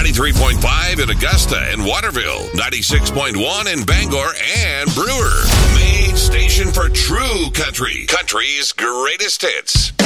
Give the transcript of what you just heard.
93.5 in Augusta and Waterville. 96.1 in Bangor and Brewer. Main station for true country. Country's greatest hits.